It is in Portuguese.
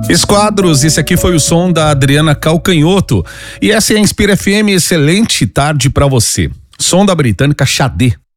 Esquadros, esse aqui foi o som da Adriana Calcanhoto. E essa é a Inspira FM, excelente tarde pra você. Som da britânica Xadê.